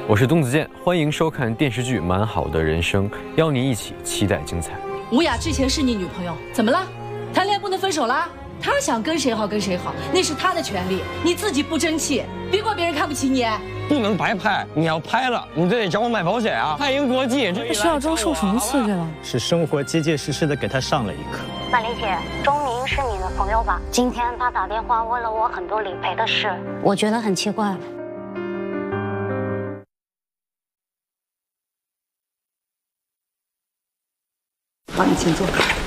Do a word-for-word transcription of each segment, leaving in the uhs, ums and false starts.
我是东子健，欢迎收看电视剧《蛮好的人生》，邀您一起期待精彩。 吴雅之前是你女朋友，怎么了？谈恋爱不能分手啦？她想跟谁好跟谁好，那是她的权利，你自己不争气，别怪别人看不起你。 不能白拍，你要拍了，你这得找我买保险啊！太英国际，这徐小舟受什么刺激了？ 是生活结结实实的给他上了一课。 曼丽姐，钟明是你的朋友吧？今天他打电话问了我很多理赔的事，我觉得很奇怪。 好，你请坐。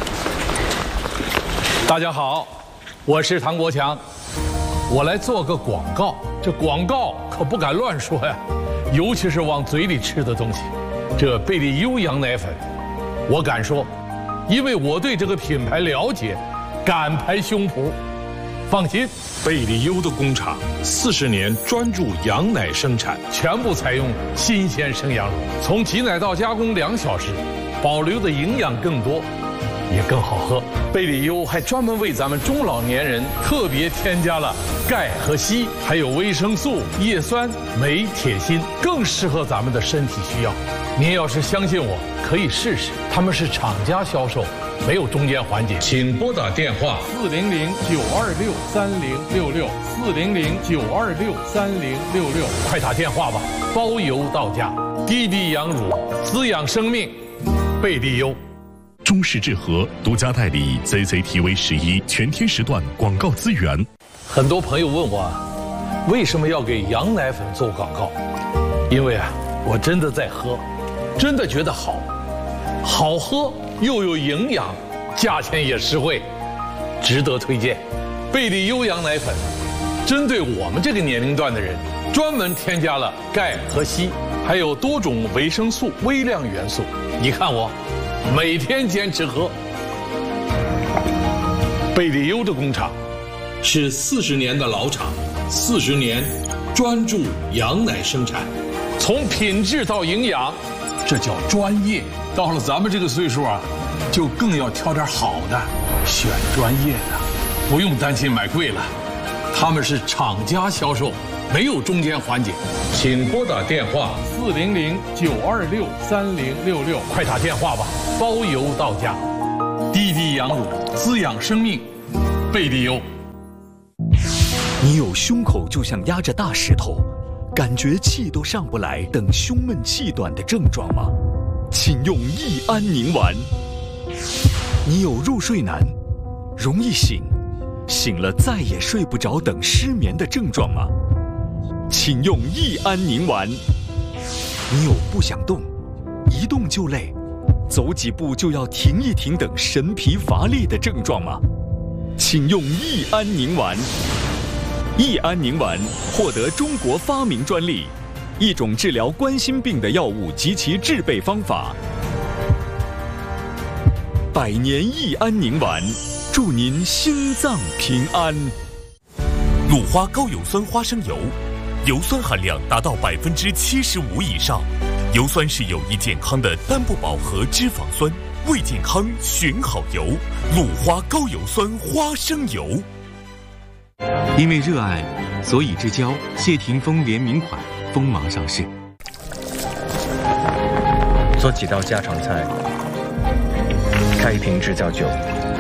大家好，我是唐国强，我来做个广告。这广告可不敢乱说呀，尤其是往嘴里吃的东西。这贝利优羊奶粉，我敢说，因为我对这个品牌了解，敢拍胸脯。放心， 贝利优的工厂四十年专注羊奶生产， 全部采用新鲜生羊乳，从挤奶到加工两小时。保留的营养更多，也更好喝。贝利优还专门为咱们中老年人特别添加了钙和硒，还有维生素、叶酸、镁、铁、锌，更适合咱们的身体需要。您要是相信我，可以试试。他们是厂家销售，没有中间环节。 请拨打电话四零零九二六三零六六四零零九二六三零六六，快打电话吧，包邮到家。低低羊乳，滋养生命。贝利优， 中视智和独家代理 C C T V 十一全天时段广告资源。 很多朋友问我，为什么要给羊奶粉做广告？因为啊，我真的在喝，真的觉得好，好喝又有营养，价钱也实惠，值得推荐。贝利优羊奶粉，针对我们这个年龄段的人，专门添加了钙和硒，还有多种维生素、微量元素。你看我，每天坚持喝。贝利优的工厂是四十年的老厂，四十年专注羊奶生产，从品质到营养，这叫专业。到了咱们这个岁数啊，就更要挑点好的，选专业的，不用担心买贵了。他们是厂家销售，没有中间环节。 请拨打电话四零零九二六三零六六，快打电话吧，包邮到家。低低羊乳，滋养生命，贝利优。 你有胸口就像压着大石头，感觉气都上不来，等胸闷气短的症状吗？请用益安宁丸。你有入睡难，容易醒，醒了再也睡不着等失眠的症状吗？请用益安宁丸。你有不想动，一动就累，走几步就要停一停等神疲乏力的症状吗？请用益安宁丸。益安宁丸获得中国发明专利，一种治疗冠心病的药物及其制备方法。百年益安宁丸，祝您心脏平安。 鲁花高油酸花生油，油酸含量达到百分之七十五以上。油酸是有益健康的单不饱和脂肪酸，为健康选好油。鲁花高油酸花生油。 因为热爱，所以之交谢霆锋联名款锋芒上市。 做几道家常菜，开一瓶知交酒，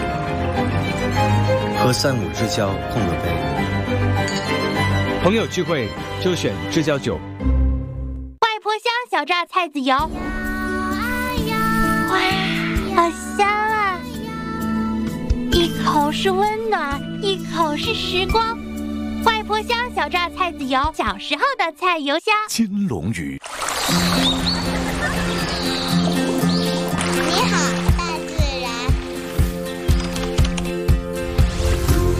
喝三五知交碰个杯。 朋友聚会就选知交酒。 外婆香小榨菜籽油，哇，好香啊！一口是温暖，一口是时光。外婆香小榨菜籽油，小时候的菜油香。 金龙鱼。